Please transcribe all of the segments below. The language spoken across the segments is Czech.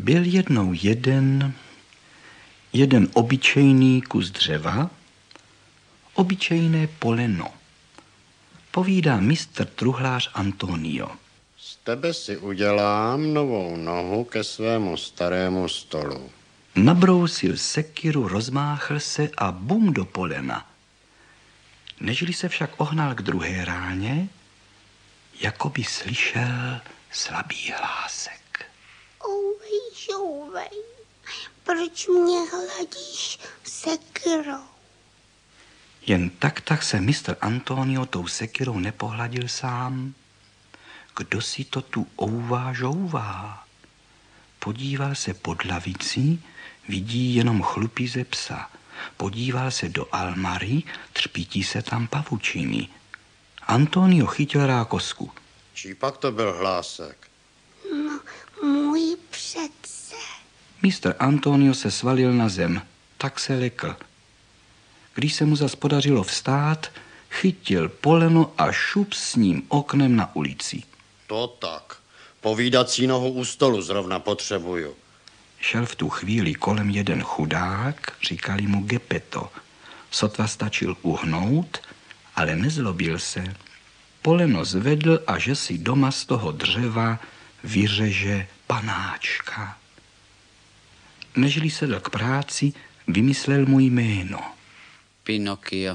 Byl jednou jeden obyčejný kus dřeva, obyčejné poleno. Povídá mistr truhlář Antonio. Z tebe si udělám novou nohu ke svému starému stolu. Nabrousil sekiru, rozmáchl se a bum do polena. Nežli se však ohnal k druhé ráně, jako by slyšel slabý hlásek. Ouvej, proč mě hladíš sekirou? Jen tak se mistr Antonio tou sekirou nepohladil sám. Kdo si to tu žouvá? Podíval se pod lavicí, vidí jenom chlupy ze psa. Podíval se do almary, třpítí se tam pavučiny. Antonio chytil rákosku. Čí pak to byl hlásek? No, můj přece. Mistr Antonio se svalil na zem, tak se lekl. Když se mu zas podařilo vstát, chytil poleno a šup s ním oknem na ulici. To tak. Povídací nohu u stolu zrovna potřebuju. Šel v tu chvíli kolem jeden chudák, říkali mu Geppetto. Sotva stačil uhnout, ale nezlobil se. Poleno zvedl a že si doma z toho dřeva vyřeže panáčka. Nežli sedl k práci, vymyslel mu jméno. Pinokio.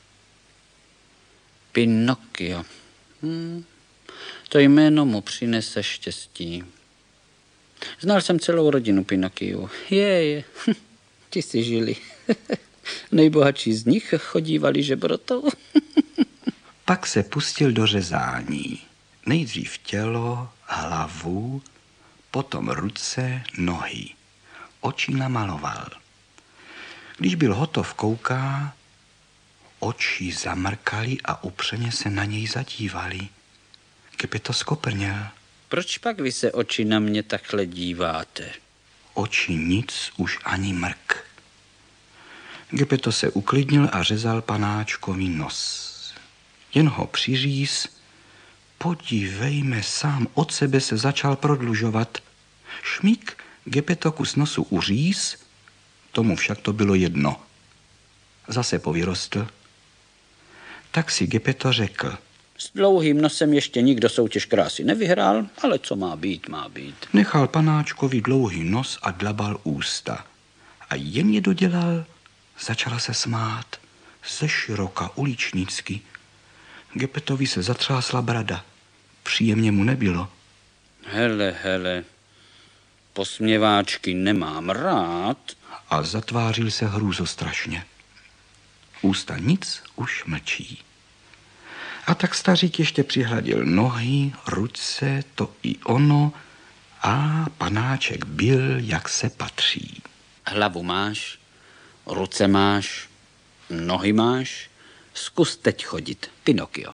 To jméno mu přinese štěstí. Znal jsem celou rodinu Pinokiů. Ti si žili. Nejbohatší z nich chodívali žebrotou. Pak se pustil do řezání. Nejdřív tělo, hlavu, potom ruce, nohy. Oči namaloval. Když byl hotov, kouká, oči zamrkali a upřeně se na něj zadívali. Geppetto skoprněl. Proč pak vy se oči na mě takhle díváte? Oči nic, už ani mrk. Geppetto se uklidnil a řezal panáčkový nos. Jen ho přiříz, podívejme, sám od sebe se začal prodlužovat. Šmík Geppetto kus nosu uříz, tomu však to bylo jedno. Zase povyrostl. Tak si Geppetto řekl. S dlouhým nosem ještě nikdo soutěž krásy nevyhrál, ale co má být, má být. Nechal panáčkovi dlouhý nos a dlabal ústa. A jen je dodělal, začala se smát. Ze široka uličnicky. Geppettovi se zatřásla brada. Příjemně mu nebylo. Hele, posměváčky nemám rád. A zatvářil se hrůzostrašně. Ústa nic už mlčí. A tak stařík ještě přihladil nohy, ruce, to i ono a panáček byl, jak se patří. Hlavu máš, ruce máš, nohy máš, zkus teď chodit, Pinokio.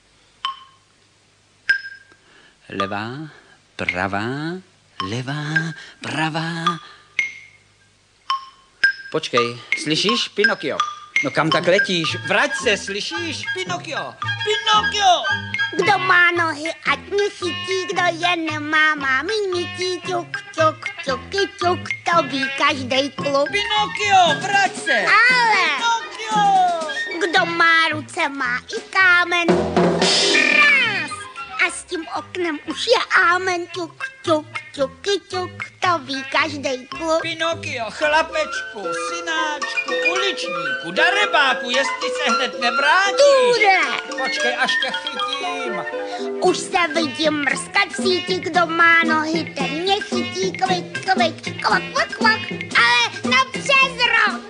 Levá, pravá. Počkej, slyšíš, Pinokio? No kam tak letíš? Vrať se, slyšíš, Pinokio? Kdo má nohy, ať mě chytí, kdo je nemá, má mítí, ťuk, to ví každej klub. Pinokio, vrať se! Ale Pinokio! kdo má ruce, má i kámen. Ráz! A s tím oknem už je ámen, ťuk, to ví každej klub. Pinokio, chlapečku, synáčku, uličníku, darebáku, jestli se hned nevrátíš. Dure! Počkej, až tě chytím. Už se vidím mrskat v síti, kdo má nohy, ten mě chytí, kvik, kvak, ale na přes rok.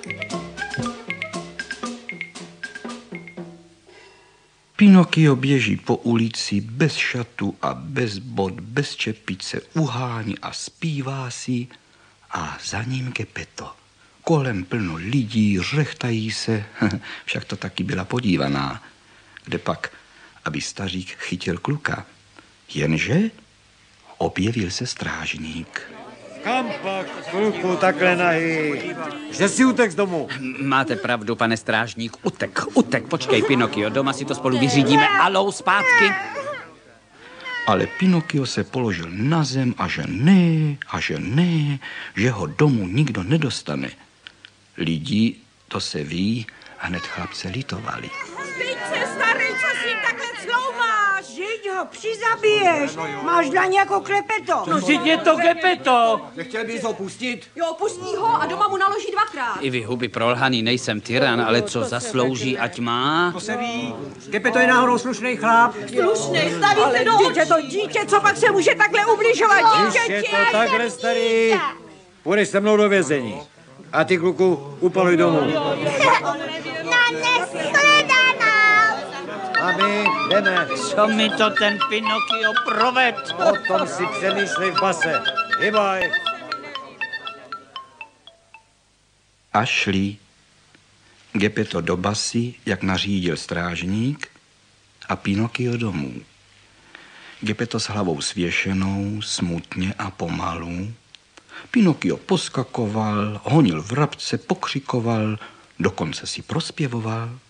Pinokio běží po ulici bez šatu a bez bot, bez čepice, uhání a zpívá si a za ním Geppetto. Kolem plno lidí, řechtají se, však to taky byla podívaná. Kde pak, aby stařík chytil kluka. Jenže objevil se strážník. Kam pak, kluku, takhle nahý? Že si utek z domu? Máte pravdu, pane strážník, utek, počkej, Pinokio, doma si to spolu vyřídíme, alou, zpátky. Ale Pinokio se položil na zem a že ne, že ho domů nikdo nedostane. Lidi, to se ví, hned chlapce litovali. Styď se, starý, co si takhle cloumáš? Žiď ho, přizabiješ. Máš dlaň jako klepeto. No, vždyť je to Gepeto. Nechtěl bys ho pustit? Jo, pustí ho a doma mu naloží 2krát. I vy huby prolhaný, nejsem tyran, ale co zaslouží, ať má. To se ví. Gepeto je náhodou slušný chlap. Slušnej, staví se do očí. to dítě, co pak se může takhle ubližovat dítěti. Je to takhle, starý. Půjdeš se mnou do vězení. A ty, kluku, upaluj domů. Na neshledanou. A my jdeme. Co mi to ten Pinokio proved? O tom si přemýšlej v base. Hybaj. A šli. Gepeto do basy, jak nařídil strážník, a Pinokio domů. Gepeto s hlavou svěšenou, smutně a pomalu. Pinokio poskakoval, honil vrabce, pokřikoval, dokonce si prospěvoval.